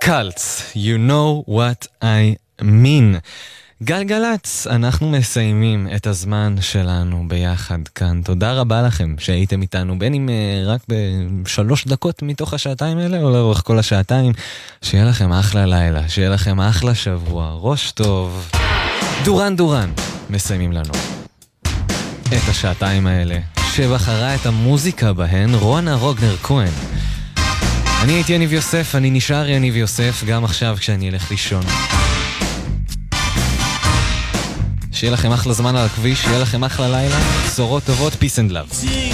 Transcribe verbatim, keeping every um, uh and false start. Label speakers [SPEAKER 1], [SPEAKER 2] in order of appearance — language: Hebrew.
[SPEAKER 1] Cults, you know what I mean. גלגלץ, אנחנו מסיימים את הזמן שלנו ביחד כאן. תודה רבה לכם שהייתם איתנו, בין אם רק בשלוש דקות מתוך השעתיים האלה, או לאורך כל השעתיים. שיהיה לכם אחלה לילה, שיהיה לכם אחלה שבוע, ראש טוב. דורן דורן, מסיימים לנו את השעתיים האלה, שבחרה את המוזיקה בהן רונה רוגנר כהן. אני הייתי יניב יוסף, אני נשאר יניב יוסף גם עכשיו כשאני אלך לישון. שיהיה לכם אחלה זמן על הכביש, שיהיה לכם אחלה לילה, בשורות טובות, peace and love.